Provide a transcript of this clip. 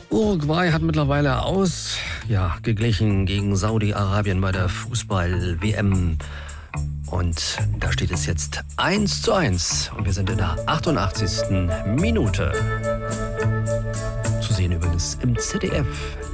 Uruguay hat mittlerweile ausgeglichen gegen Saudi-Arabien bei der Fußball-WM. Und da steht es jetzt 1:1 und wir sind in der 88. Minute. Zu sehen übrigens im ZDF.